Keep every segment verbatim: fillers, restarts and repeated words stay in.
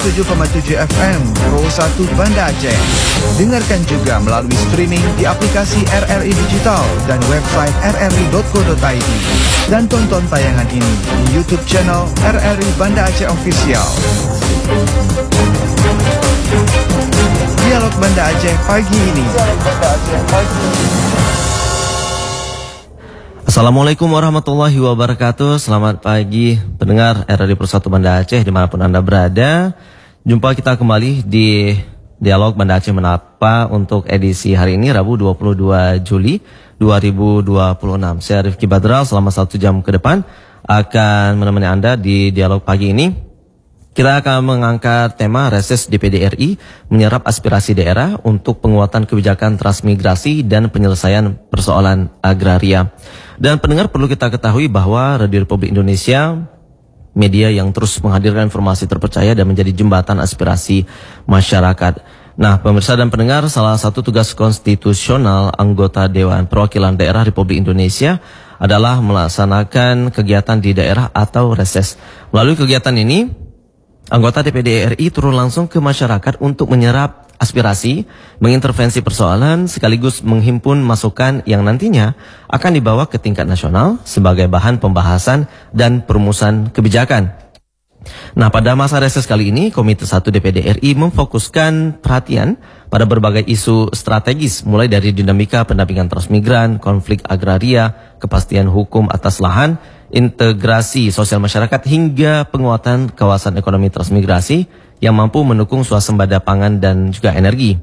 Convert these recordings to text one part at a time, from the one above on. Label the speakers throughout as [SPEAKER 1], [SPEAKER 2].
[SPEAKER 1] tujuh koma tujuh F M Pro satu Banda Aceh. Dengarkan juga melalui streaming di aplikasi R R I Digital dan website r r i dot co dot i d. Dan tonton tayangan ini di YouTube channel R R I Banda Aceh Official. Dialog Banda Aceh pagi ini.
[SPEAKER 2] Assalamualaikum warahmatullahi wabarakatuh. Selamat pagi pendengar R R I Pro satu Banda Aceh dimanapun Anda berada. Jumpa kita kembali di Dialog Banda Aceh Menapa untuk edisi hari ini Rabu dua puluh dua Juli dua ribu dua puluh enam. Saya Rifki Badral selama satu jam ke depan akan menemani Anda di dialog pagi ini. Kita akan mengangkat tema reses D P D R I menyerap aspirasi daerah untuk penguatan kebijakan transmigrasi dan penyelesaian persoalan agraria. Dan pendengar, perlu kita ketahui bahwa Radio Republik Indonesia, media yang terus menghadirkan informasi terpercaya dan menjadi jembatan aspirasi masyarakat. Nah, pemirsa dan pendengar, salah satu tugas konstitusional anggota Dewan Perwakilan Daerah Republik Indonesia adalah melaksanakan kegiatan di daerah atau reses. Melalui kegiatan ini, anggota D P D R I turun langsung ke masyarakat untuk menyerap aspirasi, mengintervensi persoalan, sekaligus menghimpun masukan yang nantinya akan dibawa ke tingkat nasional sebagai bahan pembahasan dan perumusan kebijakan. Nah, pada masa reses kali ini, Komite satu D P D R I memfokuskan perhatian pada berbagai isu strategis, mulai dari dinamika pendampingan transmigran, konflik agraria, kepastian hukum atas lahan, integrasi sosial masyarakat, hingga penguatan kawasan ekonomi transmigrasi yang mampu mendukung swasembada pangan dan juga energi.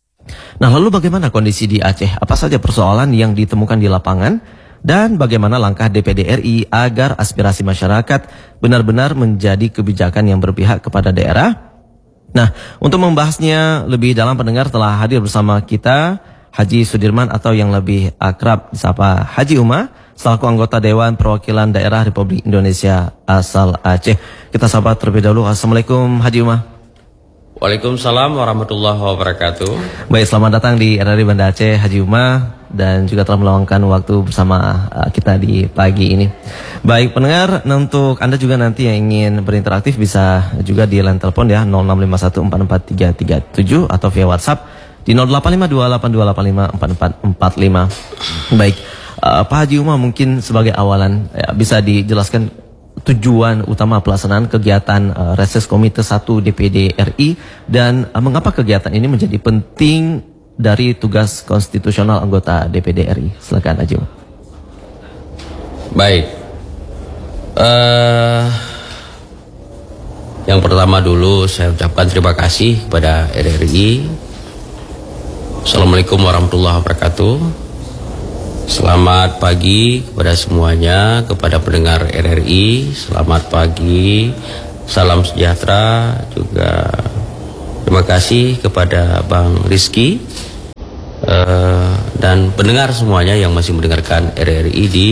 [SPEAKER 2] Nah, lalu bagaimana kondisi di Aceh? Apa saja persoalan yang ditemukan di lapangan? Dan bagaimana langkah D P D R I agar aspirasi masyarakat benar-benar menjadi kebijakan yang berpihak kepada daerah? Nah, untuk membahasnya lebih dalam, pendengar, telah hadir bersama kita Haji Sudirman atau yang lebih akrab disapa Haji Uma, selaku anggota Dewan Perwakilan Daerah Republik Indonesia asal Aceh. Kita sapa terlebih dahulu. Assalamualaikum Haji Uma.
[SPEAKER 3] Waalaikumsalam warahmatullahi wabarakatuh.
[SPEAKER 2] Baik, selamat datang di R R I Banda Aceh Haji Uma, dan juga telah meluangkan waktu bersama uh, kita di pagi ini. Baik pendengar, untuk Anda juga nanti yang ingin berinteraktif bisa juga di line telepon ya nol enam lima satu empat empat tiga tiga tujuh atau via WhatsApp di nol delapan lima dua delapan dua delapan lima empat empat empat lima. Baik, uh, Pak Haji Uma, mungkin sebagai awalan ya, bisa dijelaskan tujuan utama pelaksanaan kegiatan uh, reses Komite satu D P D R I dan uh, mengapa kegiatan ini menjadi penting dari tugas konstitusional anggota D P D R I. Silakan Haji Uma.
[SPEAKER 3] Baik, uh, yang pertama dulu saya ucapkan terima kasih kepada R R I. Assalamualaikum warahmatullahi wabarakatuh. Selamat pagi kepada semuanya, kepada pendengar R R I. Selamat pagi, salam sejahtera. Juga terima kasih kepada Bang Rizky uh, dan pendengar semuanya yang masih mendengarkan R R I di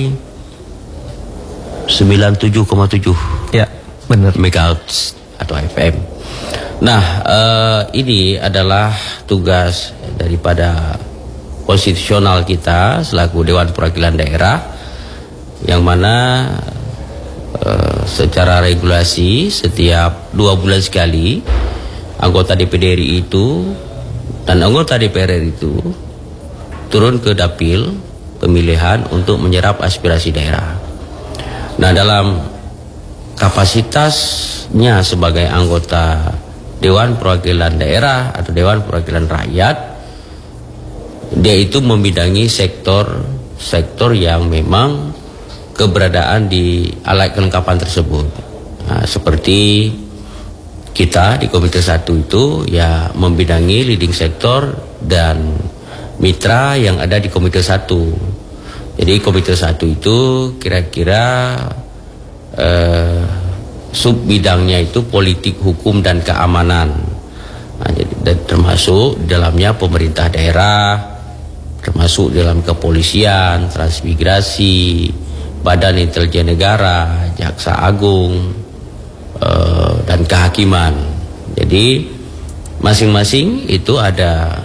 [SPEAKER 3] sembilan puluh tujuh koma tujuh
[SPEAKER 2] ya, benar,
[SPEAKER 3] megahertz atau F M. Nah, uh, ini adalah tugas daripada konstitusional kita selaku Dewan Perwakilan Daerah, yang mana uh, secara regulasi setiap dua bulan sekali anggota D P D R I itu dan anggota D P R R I itu turun ke dapil pemilihan untuk menyerap aspirasi daerah. Nah, dalam kapasitasnya sebagai anggota Dewan Perwakilan Daerah atau Dewan Perwakilan Rakyat, dia itu membidangi sektor-sektor yang memang keberadaan di alat kelengkapan tersebut. Nah, seperti kita di Komite satu itu ya membidangi leading sektor dan mitra yang ada di Komite satu. Jadi Komite satu itu kira-kira eh, sub bidangnya itu politik, hukum, dan keamanan. Nah, jadi termasuk dalamnya pemerintah daerah, termasuk dalam kepolisian, transmigrasi, Badan Intelijen Negara, Jaksa Agung, uh, dan kehakiman. Jadi masing-masing itu ada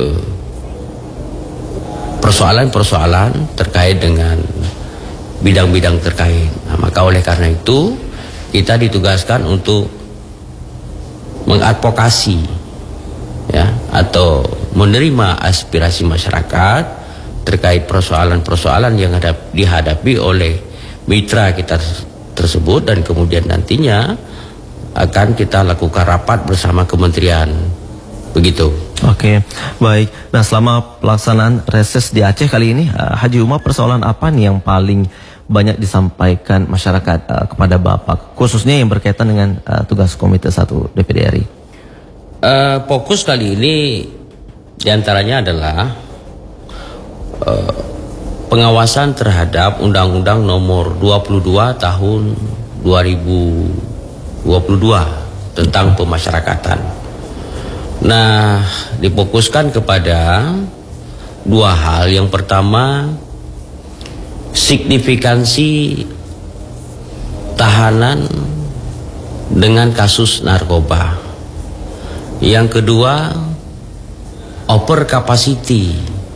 [SPEAKER 3] persoalan-persoalan uh, terkait dengan bidang-bidang terkait. Nah, maka oleh karena itu kita ditugaskan untuk mengadvokasi ya atau menerima aspirasi masyarakat terkait persoalan-persoalan yang hadap, dihadapi oleh mitra kita tersebut, dan kemudian nantinya akan kita lakukan rapat bersama kementerian. Begitu.
[SPEAKER 2] Oke, baik. Nah, selama pelaksanaan reses di Aceh kali ini, uh, Haji Umar, persoalan apa nih yang paling banyak disampaikan masyarakat uh, kepada Bapak, khususnya yang berkaitan dengan uh, tugas Komite satu D P D R I?
[SPEAKER 3] Uh, fokus kali ini diantaranya adalah uh, pengawasan terhadap Undang-Undang Nomor dua puluh dua Tahun dua ribu dua puluh dua tentang pemasyarakatan. Nah, difokuskan kepada dua hal. Yang pertama, signifikansi tahanan dengan kasus narkoba. Yang kedua, over capacity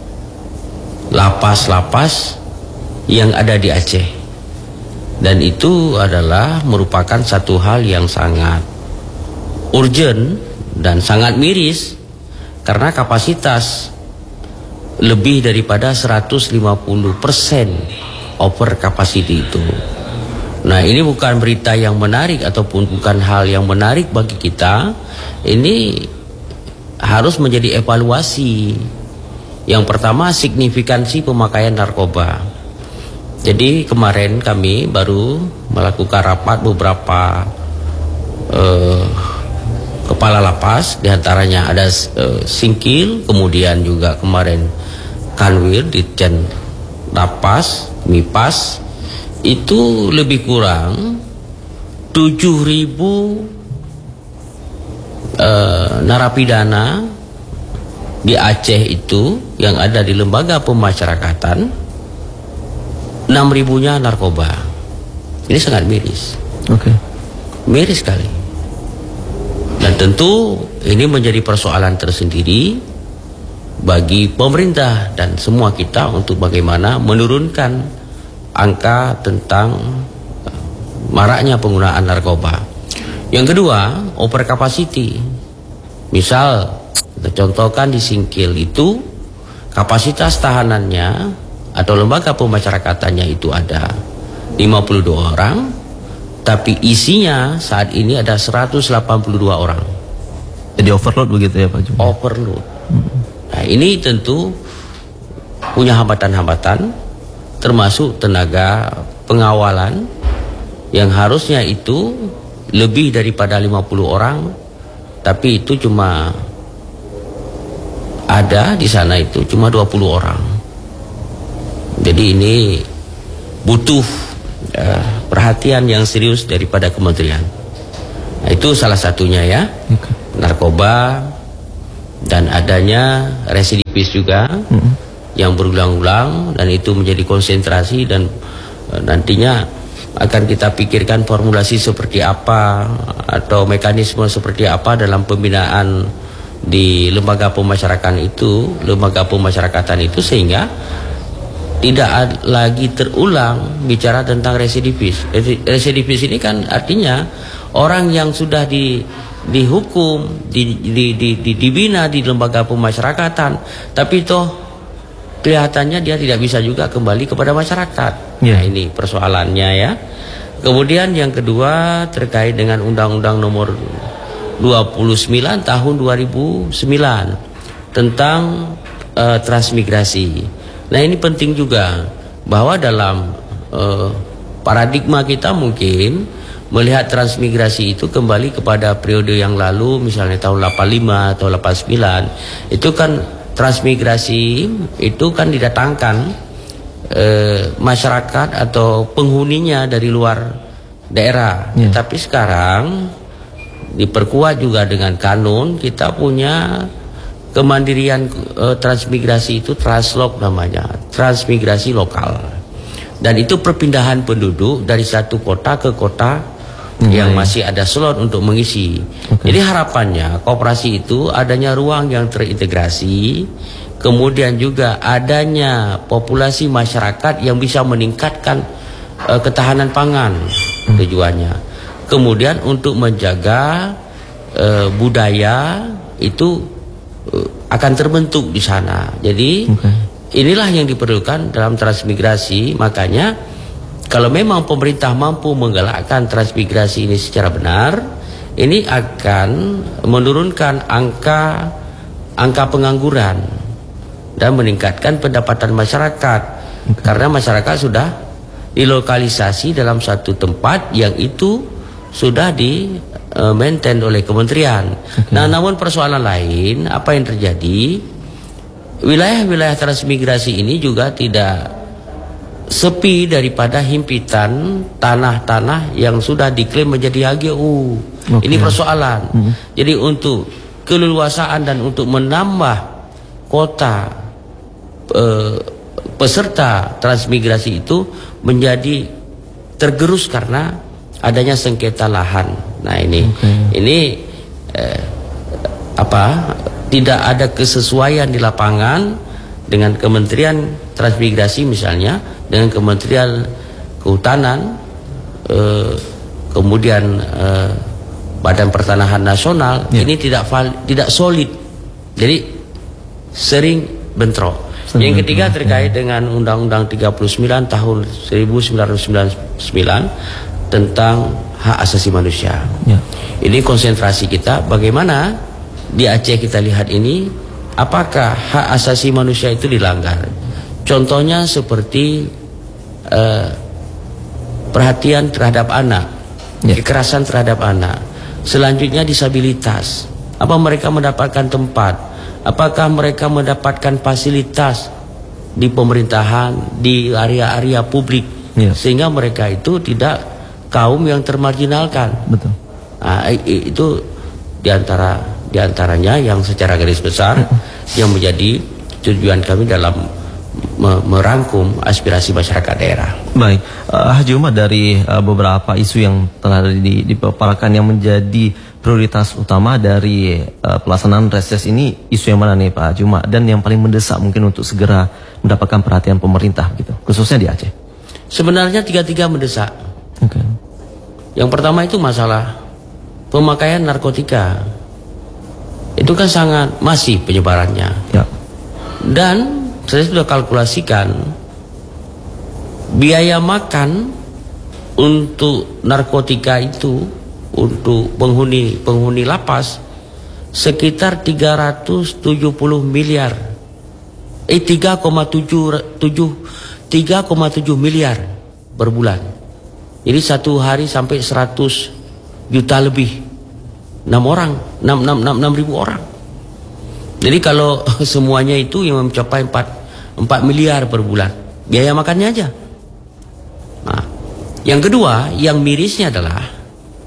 [SPEAKER 3] lapas-lapas yang ada di Aceh. Dan itu adalah merupakan satu hal yang sangat urgent dan sangat miris, karena kapasitas lebih daripada seratus lima puluh persen over capacity itu. Nah, ini bukan berita yang menarik ataupun bukan hal yang menarik bagi kita. Ini harus menjadi evaluasi. Yang pertama, signifikansi pemakaian narkoba. Jadi kemarin kami baru melakukan rapat beberapa uh, kepala lapas, diantaranya ada uh, Singkil, kemudian juga kemarin Kanwil, Ditjen Lapas, Mipas, itu lebih kurang tujuh ribu uh, narapidana di Aceh itu yang ada di lembaga pemasyarakatan, enam ribunya narkoba. Ini sangat miris.
[SPEAKER 2] Oke. Okay.
[SPEAKER 3] Miris sekali. Dan tentu ini menjadi persoalan tersendiri bagi pemerintah dan semua kita untuk bagaimana menurunkan angka tentang maraknya penggunaan narkoba. Yang kedua, over capacity. Misal, kita contohkan di Singkil itu kapasitas tahanannya atau lembaga pemasyarakatannya itu ada lima puluh dua orang, tapi isinya saat ini ada seratus delapan puluh dua orang.
[SPEAKER 2] Jadi overload begitu ya Pak Jum'at?
[SPEAKER 3] Overload. Hmm. Nah, ini tentu punya hambatan-hambatan, termasuk tenaga pengawalan yang harusnya itu lebih daripada lima puluh orang, tapi itu cuma ada di sana itu cuma dua puluh orang. Jadi ini butuh uh, perhatian yang serius daripada kementerian. Nah, itu salah satunya ya. Okay. Narkoba dan adanya residivis juga mm-hmm. yang berulang-ulang, dan itu menjadi konsentrasi, dan uh, nantinya akan kita pikirkan formulasi seperti apa atau mekanisme seperti apa dalam pembinaan di lembaga pemasyarakatan itu, lembaga pemasyarakatan itu sehingga tidak lagi terulang bicara tentang residivis. Residivis ini kan artinya orang yang sudah di, dihukum, di, di, di, di, dibina di lembaga pemasyarakatan, tapi toh kelihatannya dia tidak bisa juga kembali kepada masyarakat. Yeah. Nah, ini persoalannya ya. Kemudian yang kedua terkait dengan Undang-Undang Nomor dua puluh sembilan Tahun dua ribu sembilan tentang uh, transmigrasi. Nah, ini penting juga bahwa dalam uh, paradigma kita mungkin melihat transmigrasi itu kembali kepada periode yang lalu, misalnya tahun delapan puluh lima atau delapan puluh sembilan. Itu kan transmigrasi itu kan didatangkan uh, masyarakat atau penghuninya dari luar daerah. Yeah. Tapi sekarang diperkuat juga dengan kanun, kita punya kemandirian uh, transmigrasi itu translok namanya, transmigrasi lokal. Dan itu perpindahan penduduk dari satu kota ke kota hmm, yang masih ada slot untuk mengisi. Okay. Jadi harapannya koperasi itu adanya ruang yang terintegrasi, kemudian juga adanya populasi masyarakat yang bisa meningkatkan uh, ketahanan pangan hmm. tujuannya. Kemudian untuk menjaga uh, budaya itu uh, akan terbentuk di sana. Jadi okay. inilah yang diperlukan dalam transmigrasi. Makanya kalau memang pemerintah mampu menggalakkan transmigrasi ini secara benar, ini akan menurunkan angka angka pengangguran dan meningkatkan pendapatan masyarakat. Okay. Karena masyarakat sudah dilokalisasi dalam satu tempat yang itu sudah di uh, maintain oleh kementerian. Okay. Nah, namun persoalan lain apa yang terjadi, wilayah-wilayah transmigrasi ini juga tidak sepi daripada himpitan tanah-tanah yang sudah diklaim menjadi H G U. Okay. Ini persoalan. Hmm. Jadi untuk keleluasaan dan untuk menambah kota uh, peserta transmigrasi itu menjadi tergerus karena adanya sengketa lahan. Nah ini, okay. ini eh, apa? Tidak ada kesesuaian di lapangan dengan Kementerian Transmigrasi misalnya, dengan Kementerian Kehutanan, eh, kemudian eh, Badan Pertanahan Nasional. Yeah. Ini tidak val, tidak solid, jadi sering bentrok. Yang ketiga terkait dengan Undang-Undang tiga puluh sembilan tahun seribu sembilan ratus sembilan puluh sembilan tentang hak asasi manusia. Ya. Ini konsentrasi kita bagaimana di Aceh kita lihat ini, apakah hak asasi manusia itu dilanggar. Contohnya seperti uh, perhatian terhadap anak, ya. Kekerasan terhadap anak. Selanjutnya disabilitas. Apa mereka mendapatkan tempat? Apakah mereka mendapatkan fasilitas di pemerintahan, di area-area publik, ya. Sehingga mereka itu tidak kaum yang termarginalkan. Betul. Nah, itu diantara diantaranya yang secara garis besar yang menjadi tujuan kami dalam merangkum aspirasi masyarakat daerah.
[SPEAKER 2] Baik, uh, Haji Umar, dari uh, beberapa isu yang telah dipaparkan yang menjadi prioritas utama dari uh, pelaksanaan reses ini, isu yang mana nih Pak Haji Umar, dan yang paling mendesak mungkin untuk segera mendapatkan perhatian pemerintah gitu, khususnya di Aceh?
[SPEAKER 3] Sebenarnya tiga-tiga mendesak.
[SPEAKER 2] Okay.
[SPEAKER 3] Yang pertama itu masalah pemakaian narkotika. Itu kan sangat masif penyebarannya. Ya. Dan saya sudah kalkulasikan biaya makan untuk narkotika itu untuk penghuni penghuni lapas sekitar tiga ratus tujuh puluh miliar, eh tiga koma tujuh miliar per bulan. Jadi satu hari sampai seratus juta lebih, enam orang, enam ribu orang. Jadi kalau semuanya itu yang mencapai empat miliar per bulan, biaya makannya aja. Nah, yang kedua, yang mirisnya adalah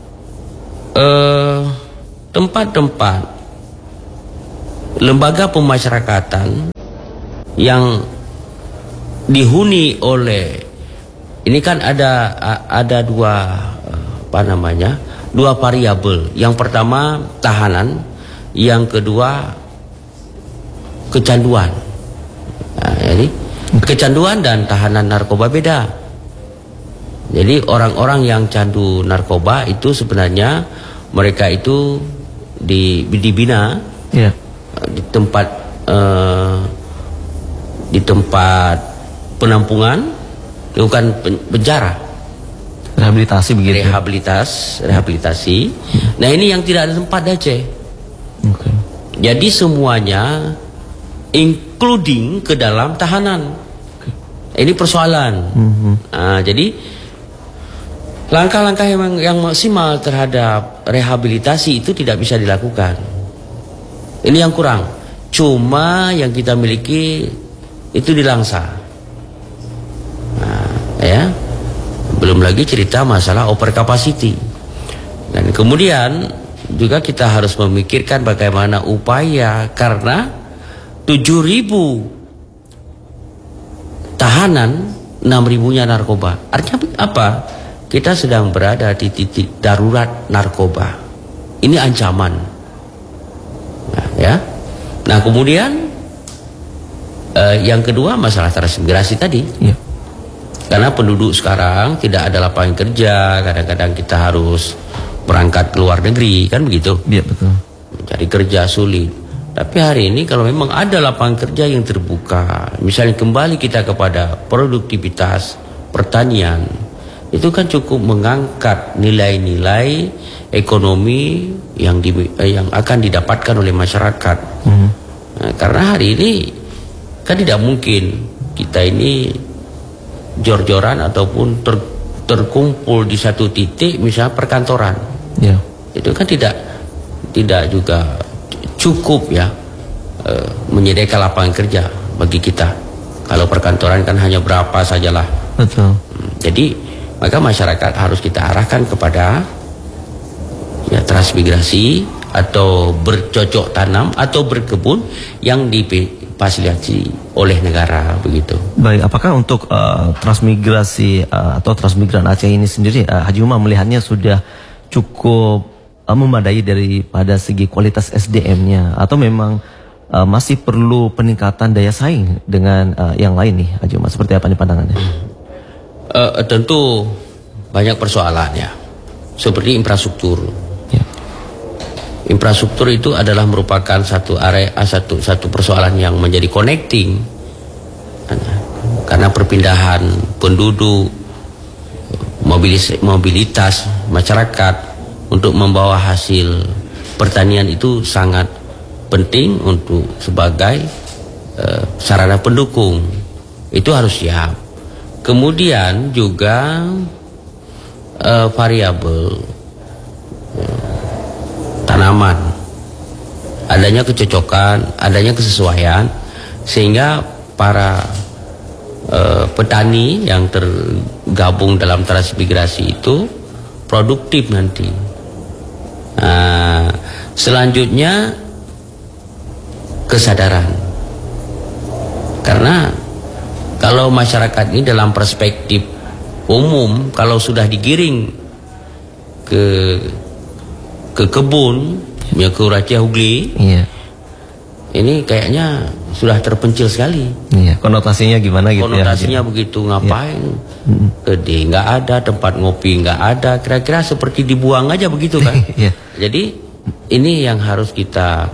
[SPEAKER 3] tempat-tempat uh, lembaga pemasyarakatan yang dihuni oleh, ini kan ada ada dua apa namanya dua variabel. Yang pertama tahanan, yang kedua kecanduan. Nah, jadi kecanduan dan tahanan narkoba beda. Jadi orang-orang yang candu narkoba itu sebenarnya mereka itu di, dibina, yeah. di tempat uh, di tempat penampungan, bukan penjara,
[SPEAKER 2] rehabilitasi begitu.
[SPEAKER 3] Rehabilitas, rehabilitasi. Yeah. Nah ini yang tidak ada tempat di Aceh. Okay. Jadi semuanya including ke dalam tahanan. Okay. Ini persoalan. Mm-hmm. Nah, jadi langkah-langkah yang, yang maksimal terhadap rehabilitasi itu tidak bisa dilakukan. Ini yang kurang. Cuma yang kita miliki itu di Langsa. Nah, ya. Belum lagi cerita masalah over capacity. Dan kemudian juga kita harus memikirkan bagaimana upaya, karena tujuh ribu tahanan, enam ribunya narkoba. Artinya apa? Kita sedang berada di titik darurat narkoba. Ini ancaman. Nah, ya. Nah, kemudian eh, yang kedua masalah transmigrasi tadi. Ya. Karena penduduk sekarang tidak ada lapangan kerja, kadang-kadang kita harus berangkat ke luar negeri, kan begitu?
[SPEAKER 2] Iya, betul.
[SPEAKER 3] Mencari kerja sulit. Tapi hari ini kalau memang ada lapangan kerja yang terbuka, misalnya kembali kita kepada produktivitas pertanian, itu kan cukup mengangkat nilai-nilai ekonomi yang di, yang akan didapatkan oleh masyarakat. Hmm. Nah, karena hari ini kan tidak mungkin kita ini jor-joran ataupun ter, terkumpul di satu titik, misalnya perkantoran. Yeah. Itu kan tidak tidak juga cukup ya e, menyediakan lapangan kerja bagi kita. Kalau perkantoran kan hanya berapa sajalah.
[SPEAKER 2] Betul.
[SPEAKER 3] Jadi maka masyarakat harus kita arahkan kepada ya transmigrasi atau bercocok tanam atau berkebun yang difasilitasi oleh negara, begitu.
[SPEAKER 2] Baik, apakah untuk uh, transmigrasi uh, atau transmigran Aceh ini sendiri, uh, Haji Umar melihatnya sudah cukup uh, memadai daripada segi kualitas S D M-nya, atau memang uh, masih perlu peningkatan daya saing dengan uh, yang lain nih, Haji Umar? Seperti apa nih pandangannya?
[SPEAKER 3] Uh, tentu banyak persoalannya, seperti infrastruktur. Ya. Infrastruktur itu adalah merupakan satu area, satu satu persoalan yang menjadi connecting, karena perpindahan penduduk, mobilis, mobilitas masyarakat untuk membawa hasil pertanian itu sangat penting untuk sebagai uh, sarana pendukung. Itu harus siap. Kemudian juga uh, variabel uh, tanaman, adanya kecocokan, adanya kesesuaian, sehingga para uh, petani yang tergabung dalam transmigrasi itu produktif nanti. Nah, selanjutnya kesadaran, karena kalau masyarakat ini dalam perspektif umum, kalau sudah digiring ke ke kebun, ya ke Raja Hugli, iya, ini kayaknya sudah terpencil sekali.
[SPEAKER 2] Iya, konotasinya gimana gitu?
[SPEAKER 3] Konotasinya
[SPEAKER 2] ya?
[SPEAKER 3] begitu, ngapain? Iya. Gede, nggak ada tempat ngopi, nggak ada. Kira-kira seperti dibuang aja begitu kan? Iya. Jadi ini yang harus kita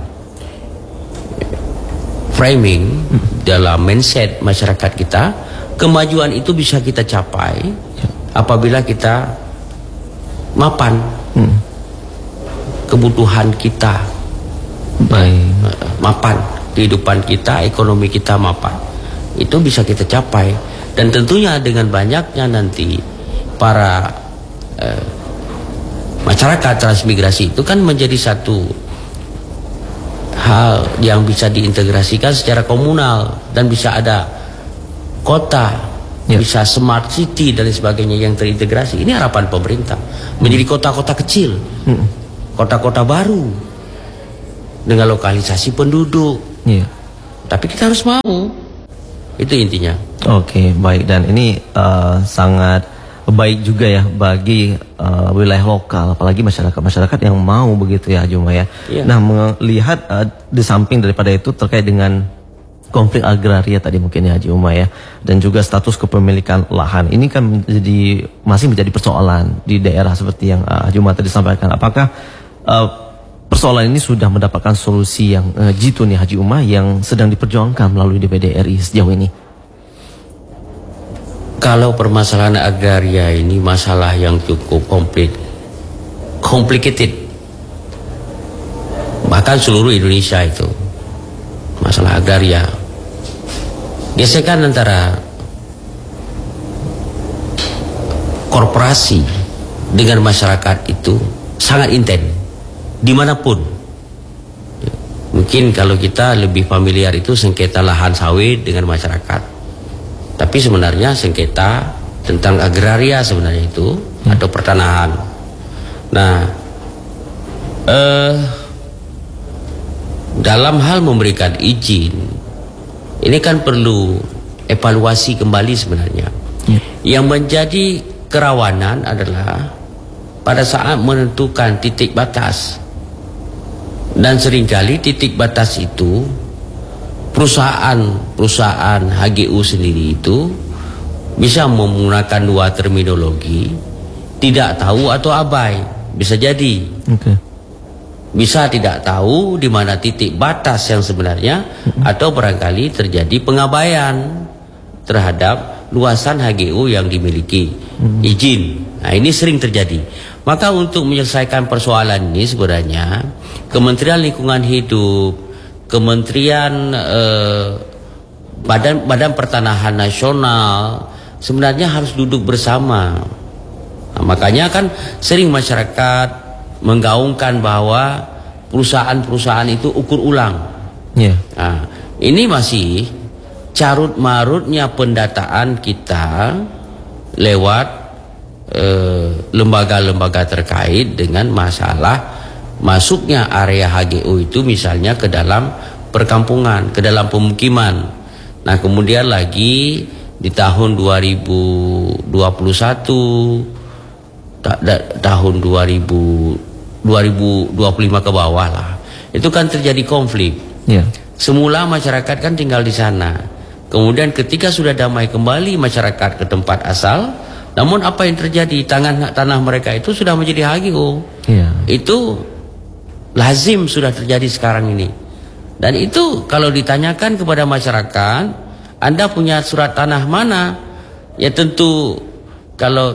[SPEAKER 3] framing hmm. dalam mindset masyarakat kita. Kemajuan itu bisa kita capai ya. apabila kita mapan hmm. kebutuhan kita, baik, mapan kehidupan kita, ekonomi kita mapan, itu bisa kita capai. Dan tentunya dengan banyaknya nanti para eh, masyarakat transmigrasi itu kan menjadi satu hal yang bisa diintegrasikan secara komunal, dan bisa ada kota, ya. bisa smart city dan sebagainya yang terintegrasi. Ini harapan pemerintah, menjadi kota-kota kecil, kota-kota baru dengan lokalisasi penduduk. Ya. Tapi kita harus mau, itu intinya.
[SPEAKER 2] Oke, baik. Dan ini uh, sangat baik juga ya bagi uh, wilayah lokal, apalagi masyarakat-masyarakat yang mau begitu ya, Haji Umar ya. Ya. Nah, melihat uh, di samping daripada itu terkait dengan konflik agraria tadi mungkin ya, Haji Umar ya, dan juga status kepemilikan lahan, ini kan menjadi, masih menjadi persoalan di daerah seperti yang uh, Haji Umar tadi sampaikan. Apakah uh, persoalan ini sudah mendapatkan solusi yang uh, jitu nih, Haji Umar, yang sedang diperjuangkan melalui D P D R I sejauh ini?
[SPEAKER 3] Kalau permasalahan agraria ini masalah yang cukup komplit, complicated, bahkan seluruh Indonesia itu masalah agraria. Gesekan antara korporasi dengan masyarakat itu sangat intens dimanapun. Mungkin kalau kita lebih familiar itu sengketa lahan sawit dengan masyarakat, tapi sebenarnya sengketa tentang agraria sebenarnya itu hmm. atau pertanahan. Nah, eh, dalam hal memberikan izin, ini kan perlu evaluasi kembali sebenarnya. Hmm. Yang menjadi kerawanan adalah pada saat menentukan titik batas, dan seringkali titik batas itu perusahaan-perusahaan H G U sendiri itu bisa menggunakan dua terminologi, tidak tahu atau abai. bisa jadi.
[SPEAKER 2] Okay.
[SPEAKER 3] Bisa tidak tahu di mana titik batas yang sebenarnya, mm-hmm. atau barangkali terjadi pengabaian terhadap luasan H G U yang dimiliki, mm-hmm. izin. Nah, ini sering terjadi. Maka untuk menyelesaikan persoalan ini sebenarnya Kementerian Lingkungan Hidup, Kementerian eh, Badan Badan Pertanahan Nasional sebenarnya harus duduk bersama. Nah, makanya kan sering masyarakat menggaungkan bahwa perusahaan-perusahaan itu ukur ulang.
[SPEAKER 2] Yeah.
[SPEAKER 3] Nah, ini masih carut marutnya pendataan kita lewat lembaga-lembaga eh, terkait dengan masalah masuknya area H G U itu misalnya ke dalam perkampungan, ke dalam pemukiman. Nah, kemudian lagi di tahun dua ribu dua puluh satu, ta da tahun dua ribu dua puluh lima ke bawah lah, itu kan terjadi konflik.
[SPEAKER 2] Yeah.
[SPEAKER 3] Semula masyarakat kan tinggal di sana, kemudian ketika sudah damai kembali masyarakat ke tempat asal, namun apa yang terjadi, tanah tanah mereka itu sudah menjadi H G U. Yeah. Itu lazim sudah terjadi sekarang ini. Dan itu kalau ditanyakan kepada masyarakat, Anda punya surat tanah mana? Ya tentu kalau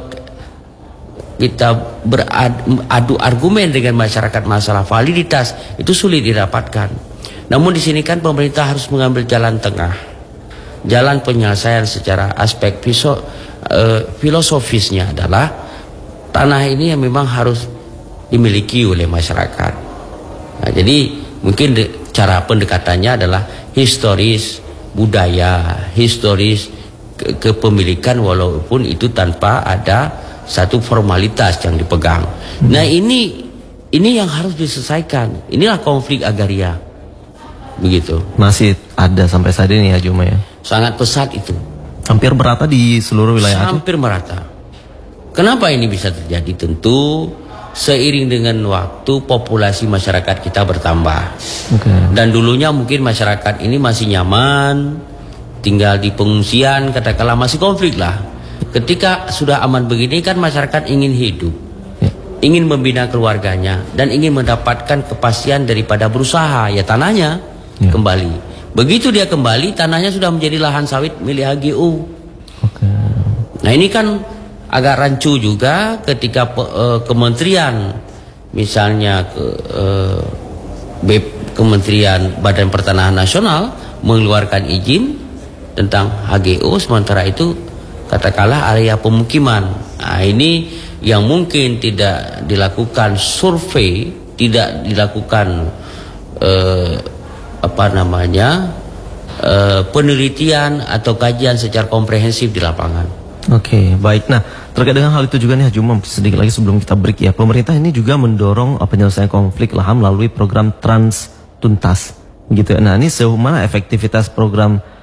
[SPEAKER 3] kita beradu argumen dengan masyarakat masalah validitas itu sulit didapatkan. Namun di sini kan pemerintah harus mengambil jalan tengah, jalan penyelesaian secara aspek fiso, uh, filosofisnya adalah tanah ini yang memang harus dimiliki oleh masyarakat. Nah, jadi mungkin de, cara pendekatannya adalah historis budaya, historis ke, kepemilikan walaupun itu tanpa ada satu formalitas yang dipegang. Hmm. Nah, ini ini yang harus diselesaikan. Inilah konflik agraria. Begitu. Masih
[SPEAKER 2] ada sampai saat ini ya Juma ya.
[SPEAKER 3] Sangat pesat itu.
[SPEAKER 2] Hampir merata di seluruh wilayah.
[SPEAKER 3] Hampir merata. Kenapa ini bisa terjadi? Tentu seiring dengan waktu populasi masyarakat kita bertambah. Okay. Dan dulunya mungkin masyarakat ini masih nyaman, tinggal di pengungsian, katakanlah masih konflik lah. Ketika sudah aman begini kan masyarakat ingin hidup, ya. ingin membina keluarganya, dan ingin mendapatkan kepastian daripada berusaha, ya tanahnya ya. kembali. Begitu dia kembali, tanahnya sudah menjadi lahan sawit milik H G U. Okay. Nah, ini kan agak rancu juga ketika uh, kementerian, misalnya ke, uh, B, Kementerian Badan Pertanahan Nasional mengeluarkan izin tentang H G U, sementara itu katakanlah area pemukiman. Nah, ini yang mungkin tidak dilakukan survei, tidak dilakukan eh, apa namanya eh, penelitian atau kajian secara komprehensif di lapangan.
[SPEAKER 2] Oke, okay, baik. Nah, terkait dengan hal itu juga nih Juma, sedikit lagi sebelum kita break ya, pemerintah ini juga mendorong penyelesaian konflik lahan melalui program Trans Tuntas, gitu. Nah, ini sejauh mana efektivitas program